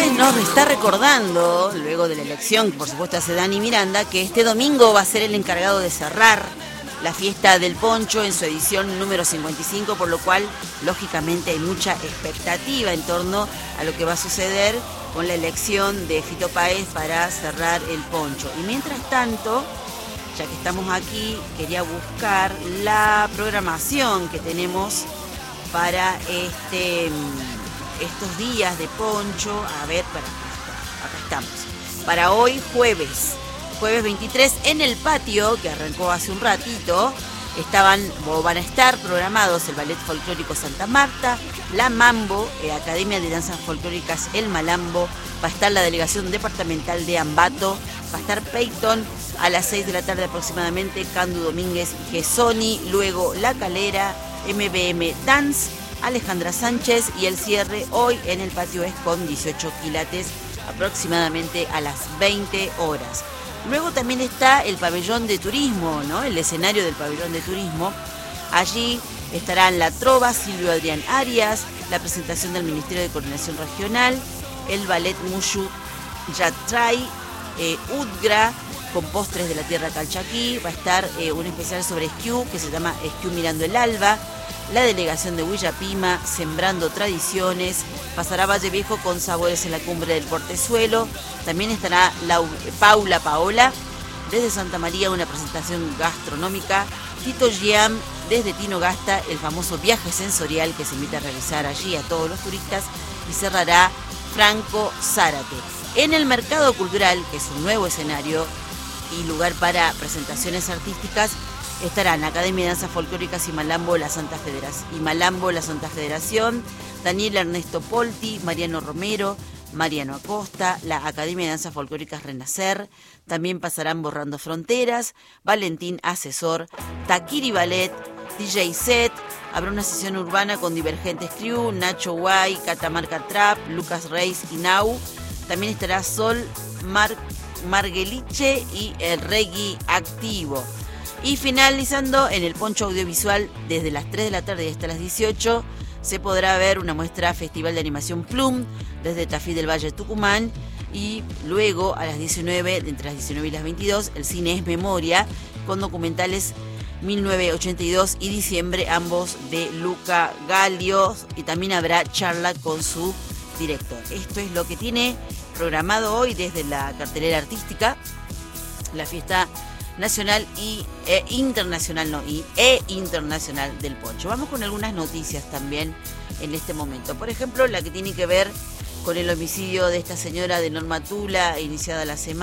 nos está recordando, luego de la elección que por supuesto hace Dani Miranda, que este domingo va a ser el encargado de cerrar la fiesta del poncho en su edición número 55, por lo cual lógicamente hay mucha expectativa en torno a lo que va a suceder con la elección de Fito Páez para cerrar el poncho. Y mientras tanto, ya que estamos aquí, quería buscar la programación que tenemos para estos días de poncho. A ver, acá estamos. Para hoy, jueves 23, en el patio, que arrancó hace un ratito, van a estar programados el Ballet Folclórico Santa Marta, la Mambo, Academia de Danzas Folclóricas El Malambo, va a estar la delegación departamental de Ambato, va a estar Peyton a las 6 de la tarde aproximadamente, Candu Domínguez y Gesoni, luego La Calera, MBM Dance, Alejandra Sánchez, y el cierre hoy en el patio es con 18 quilates aproximadamente a las 20 horas. Luego también está el pabellón de turismo, ¿no? El escenario del pabellón de turismo. Allí estarán La Trova, Silvio Adrián Arias, la presentación del Ministerio de Coordinación Regional, el ballet Mushu Yatray, Udgra, con postres de la tierra Calchaquí. Va a estar un especial sobre esquiú que se llama Esquiú Mirando el Alba. La delegación de Huillapima, Sembrando Tradiciones. Pasará Valle Viejo con Sabores en la Cumbre del Portezuelo. También estará Paola desde Santa María, una presentación gastronómica. Tito Giam desde Tinogasta, el famoso viaje sensorial que se invita a realizar allí a todos los turistas. Y cerrará Franco Zárate. En el Mercado Cultural, que es un nuevo escenario y lugar para presentaciones artísticas, estarán Academia de Danzas Folclóricas y Malambo La Santa Federación, Daniel Ernesto Polti, Mariano Romero, Mariano Acosta, la Academia de Danzas Folclóricas Renacer. También pasarán Borrando Fronteras, Valentín Asesor, Taquiri Ballet, DJ Set. Habrá una sesión urbana con Divergentes Crew, Nacho Guay, Catamarca Trap, Lucas Reis y Nau. También estará Sol Margueliche y el Reggae Activo. Y finalizando en el poncho audiovisual, desde las 3 de la tarde y hasta las 18, se podrá ver una muestra Festival de Animación Plum desde Tafí del Valle, Tucumán. Y luego a las 19, entre las 19 y las 22, el cine es Memoria, con documentales 1982 y Diciembre, ambos de Luca Galio. Y también habrá charla con su director. Esto es lo que tiene programado hoy desde la cartelera artística, la fiesta nacional internacional del poncho. Vamos con algunas noticias también en este momento. Por ejemplo, la que tiene que ver con el homicidio de esta señora de Norma Tula, iniciada la semana.